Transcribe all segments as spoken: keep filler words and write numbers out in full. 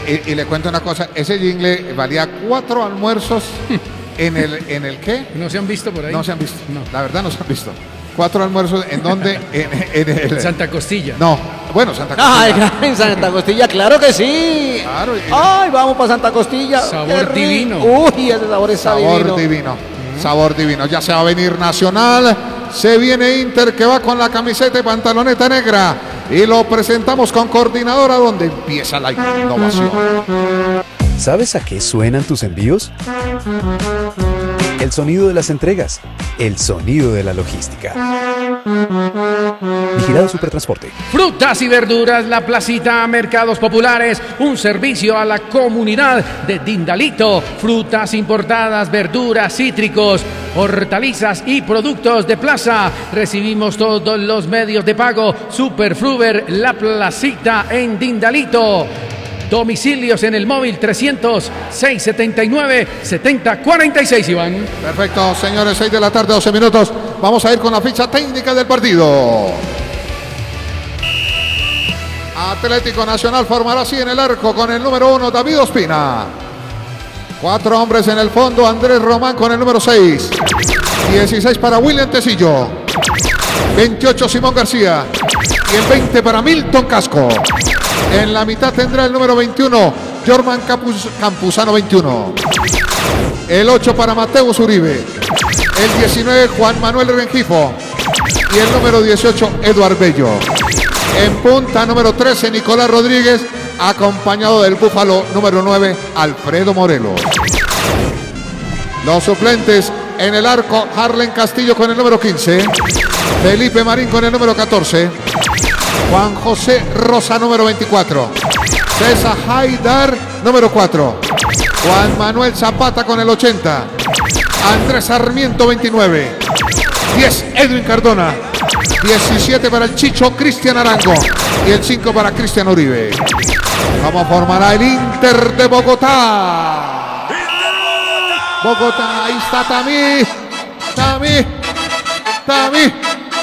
y, y le cuento una cosa, ese jingle valía cuatro almuerzos en el, ¿en el qué? ¿No se han visto por ahí? No se han visto, no. La verdad no se han visto. Cuatro almuerzos, ¿en dónde? En, en el... Santa Costilla. No, bueno, Santa Costilla. Ay, en Santa Costilla, claro que sí. Claro. Y... Ay, vamos para Santa Costilla. Sabor divino. Uy, ese sabor está sabor divino. divino. Uh-huh. Sabor divino. Ya se va a venir Nacional. Se viene Inter, que va con la camiseta y pantaloneta negra. Y lo presentamos con coordinadora, donde empieza la innovación. ¿Sabes a qué suenan tus envíos? El sonido de las entregas, el sonido de la logística. Vigilado Supertransporte. Frutas y verduras, la placita, mercados populares, un servicio a la comunidad de Dindalito. Frutas importadas, verduras, cítricos, hortalizas y productos de plaza. Recibimos todos los medios de pago. Superfruber, la placita en Dindalito. Domicilios en el móvil trescientos, seiscientos setenta y nueve, setenta cuarenta y seis, Iván. Perfecto, señores, seis de la tarde, doce minutos. Vamos a ir con la ficha técnica del partido. Atlético Nacional formará así en el arco con el número uno, David Ospina. Cuatro hombres en el fondo, Andrés Román con el número seis. dieciséis para William Tecillo. veintiocho Simón García. Y el veinte para Milton Casco. En la mitad tendrá el número veintiuno, Jorman Campuz, Campuzano veintiuno. El ocho para Mateus Uribe. El diecinueve, Juan Manuel Rengifo. Y el número dieciocho, Eduard Bello. En punta, número trece, Nicolás Rodríguez, acompañado del búfalo número nueve, Alfredo Morelos. Los suplentes en el arco, Harlen Castillo con el número quince. Felipe Marín con el número catorce. Juan José Rosa, número veinticuatro. César Haidar, número cuatro. Juan Manuel Zapata con el ochenta. Andrés Sarmiento, veintinueve. diez, Edwin Cardona. diecisiete para el Chicho, Cristian Arango. Y el cinco para Cristian Uribe. ¿Cómo formará el Inter de Bogotá? Bogotá, ahí está Tamí. Tamí. Tamí.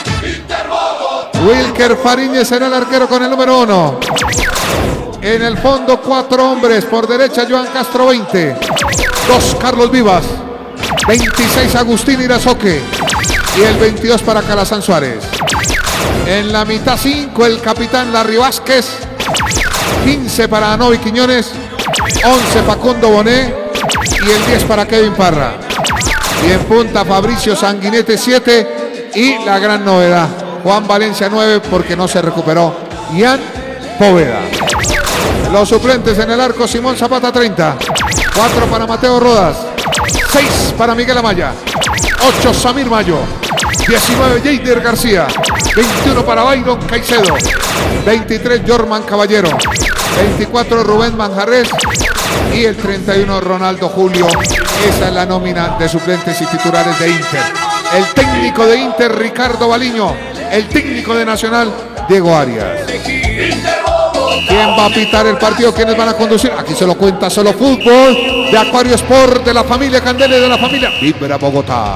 Wilker Fariñez será el arquero con el número uno. En el fondo, cuatro hombres. Por derecha, Joan Castro, veinte. dos, Carlos Vivas. veintiséis, Agustín Irazoque. Y el veintidós para Calazán Suárez. En la mitad, cinco, el capitán Larry Vázquez. quince para Anovi Quiñones. once, Facundo Bonet. Y el diez para Kevin Parra. Y en punta, Fabricio Sanguinete, siete. Y la gran novedad, Juan Valencia, nueve, porque no se recuperó Ian Poveda. Los suplentes en el arco, Simón Zapata, treinta. cuatro para Mateo Rodas. seis para Miguel Amaya. ocho, Samir Mayo. diecinueve, Jeider García. veintiuno para Byron Caicedo. veintitrés, Jorman Caballero. veinticuatro, Rubén Manjarres. Y el treinta y uno, Ronaldo Julio. Esa es la nómina de suplentes y titulares de Inter. El técnico de Inter, Ricardo Baliño. El técnico de Nacional, Diego Arias. ¿Quién va a pitar el partido? ¿Quiénes van a conducir? Aquí se lo cuenta Solo Fútbol, de Acuario Sport, de la familia Candela y de la familia Vibra Bogotá.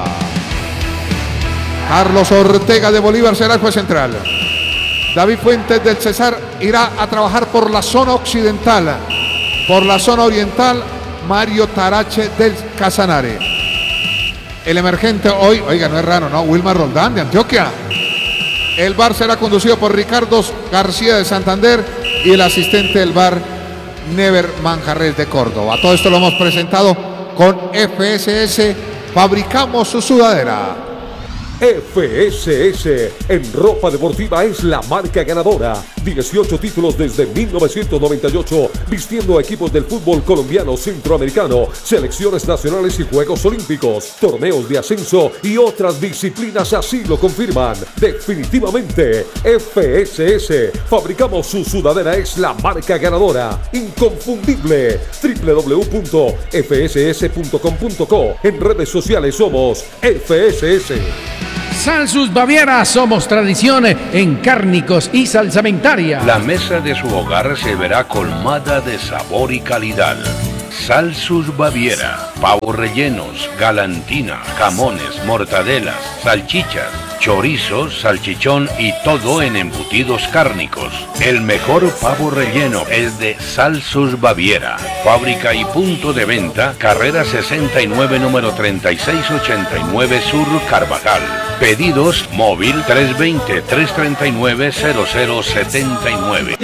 Carlos Ortega de Bolívar será el juez central. David Fuentes del Cesar irá a trabajar por la zona occidental. Por la zona oriental, Mario Tarache del Casanare. El emergente hoy, oiga, no es raro, ¿no? Wilmar Roldán de Antioquia. El V A R será conducido por Ricardo García de Santander y el asistente del V A R, Never Manjarres de Córdoba. Todo esto lo hemos presentado con F S S. Fabricamos su sudadera. F S S en ropa deportiva es la marca ganadora. dieciocho títulos desde mil novecientos noventa y ocho, vistiendo a equipos del fútbol colombiano, centroamericano, selecciones nacionales y Juegos Olímpicos, torneos de ascenso y otras disciplinas así lo confirman. Definitivamente, F S S, fabricamos su sudadera, es la marca ganadora. Inconfundible. doble u doble u doble u punto f s s punto com punto co. En redes sociales somos F S S. Salsus Baviera, somos tradición en cárnicos y salsamentaria. La mesa de su hogar se verá colmada de sabor y calidad. Salsus Baviera, pavos rellenos, galantina, jamones, mortadelas, salchichas, chorizo, salchichón y todo en embutidos cárnicos. El mejor pavo relleno es de Salsus Baviera. Fábrica y punto de venta, carrera sesenta y nueve, número treinta y seis ochenta y nueve Sur, Carvajal. Pedidos móvil tres dos cero, tres tres nueve, cero cero siete nueve.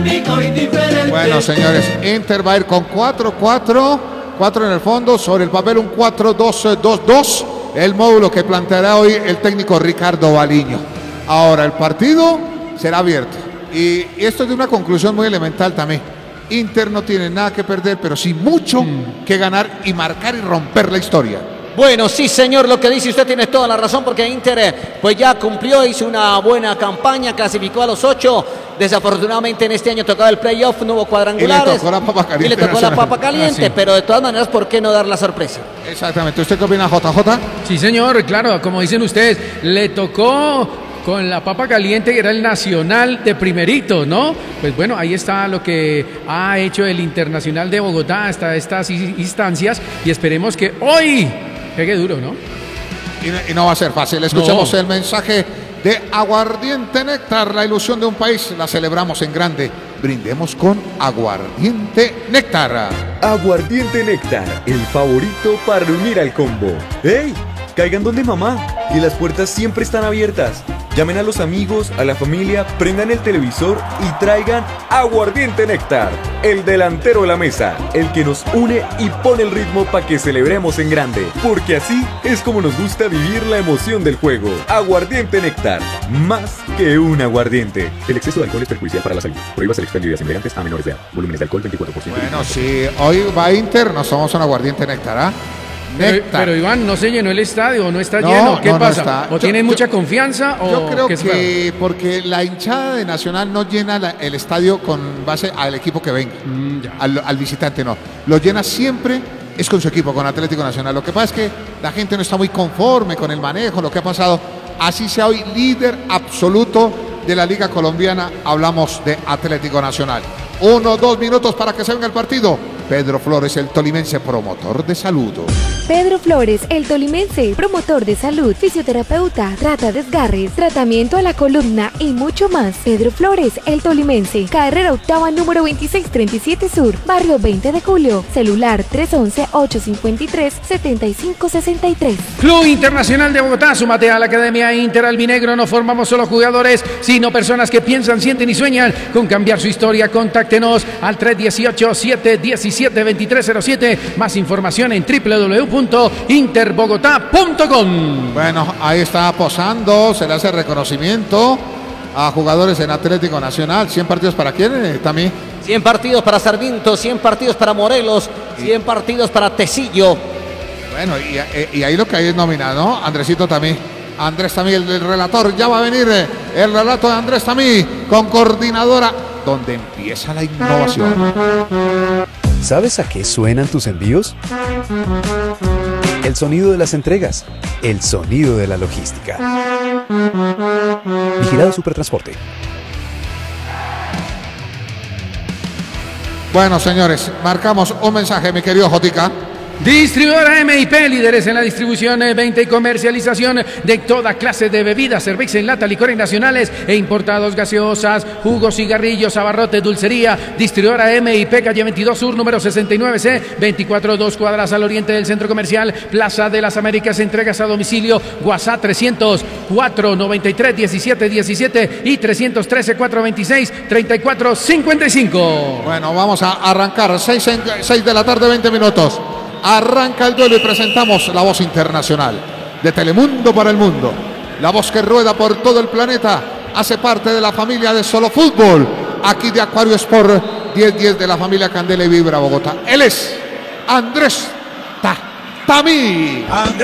Bueno, señores, Inter va a ir con cuatro cuatro, cuatro en el fondo, sobre el papel un cuatro dos dos dos, el módulo que planteará hoy el técnico Ricardo Baliño. Ahora, el partido será abierto. Y esto es de una conclusión muy elemental también. Inter no tiene nada que perder, pero sí mucho mm. que ganar y marcar y romper la historia. Bueno, sí, señor, lo que dice usted tiene toda la razón, porque Inter pues ya cumplió, hizo una buena campaña, clasificó a los ocho. Desafortunadamente en este año tocaba el playoff, no hubo cuadrangulares. Y le tocó la papa caliente. Y le tocó la papa caliente, ah, sí. Pero de todas maneras, ¿por qué no dar la sorpresa? Exactamente. ¿Usted qué opina, J J? Sí, señor, claro, como dicen ustedes, le tocó con la papa caliente, que era el Nacional de primerito, ¿no? Pues bueno, ahí está lo que ha hecho el Internacional de Bogotá hasta estas instancias, y esperemos que hoy pegue duro, ¿no? Y, y no va a ser fácil. Escuchemos no. el mensaje de Aguardiente Néctar, la ilusión de un país. La celebramos en grande. Brindemos con Aguardiente Néctar. Aguardiente Néctar, el favorito para reunir al combo. ¡Ey! Caigan donde mamá, y las puertas siempre están abiertas. Llamen a los amigos, a la familia, prendan el televisor y traigan Aguardiente Néctar, el delantero de la mesa, el que nos une y pone el ritmo para que celebremos en grande, porque así es como nos gusta vivir la emoción del juego. Aguardiente Néctar, más que un aguardiente. El exceso de alcohol es perjudicial para la salud. Prohíbas el expendio de bebidas embriagantes a menores de edad. Volúmenes de alcohol veinticuatro por ciento. Bueno, si hoy va Inter, nos tomamos un Aguardiente Néctar, ¿ah? Pero, pero Iván, ¿no se llenó el estadio? ¿No está no, lleno? ¿Qué no, pasa? No ¿O yo, tienen yo, mucha confianza? O yo creo que porque la hinchada de Nacional no llena la, el estadio con base al equipo que venga, mm, al, al visitante no. Lo llena siempre es con su equipo, con Atlético Nacional. Lo que pasa es que la gente no está muy conforme con el manejo, lo que ha pasado. Así sea hoy líder absoluto de la Liga Colombiana, hablamos de Atlético Nacional. Uno, dos minutos para que se venga el partido. Pedro Flores, el tolimense, promotor de salud. Pedro Flores, el tolimense, promotor de salud, fisioterapeuta, trata desgarres, tratamiento a la columna y mucho más. Pedro Flores, el tolimense, carrera octava número veintiséis treinta y siete Sur, barrio veinte de julio, celular tres once, ocho cincuenta y tres, setenta y cinco sesenta y tres. Club Internacional de Bogotá, súmate a la Academia Inter Albinegro. No formamos solo jugadores, sino personas que piensan, sienten y sueñan con cambiar su historia. Contáctenos al tres uno ocho, siete uno siete, dos tres cero siete. Más información en doble u doble u doble u punto inter bogotá punto com. Bueno, ahí está posando, se le hace reconocimiento a jugadores en Atlético Nacional. ¿cien partidos para quién, eh, también? cien partidos para Sarmiento, cien partidos para Morelos, cien partidos para Tecillo. Bueno, y, y ahí lo que hay es nómina, ¿no? Andresito también. Andrés Tamí, el, el relator, ya va a venir eh, el relato de Andrés Tamí con coordinadora, donde empieza la innovación. ¿Sabes a qué suenan tus envíos? El sonido de las entregas, el sonido de la logística. Vigilado Supertransporte. Bueno, señores, marcamos un mensaje, mi querido Jotica. Distribuidora M I P, líderes en la distribución, venta y comercialización de toda clase de bebidas, cerveza en lata, licores nacionales e importados, gaseosas, jugos, cigarrillos, abarrotes, dulcería. Distribuidora M I P, calle veintidós Sur, número sesenta y nueve C, veinticuatro, dos cuadras al oriente del Centro Comercial Plaza de las Américas. Entregas a domicilio, WhatsApp trescientos cuatro, noventa y tres, diecisiete diecisiete y trescientos trece, cuatrocientos veintiséis, treinta y cuatro cincuenta y cinco. Bueno, vamos a arrancar, seis de la tarde, veinte minutos. Arranca el duelo y presentamos la voz internacional de Telemundo para el mundo. La voz que rueda por todo el planeta, hace parte de la familia de Solo Fútbol, aquí de Acuario Sport diez diez de la familia Candela y Vibra Bogotá. Él es Andrés Ta Tamí. Andrés.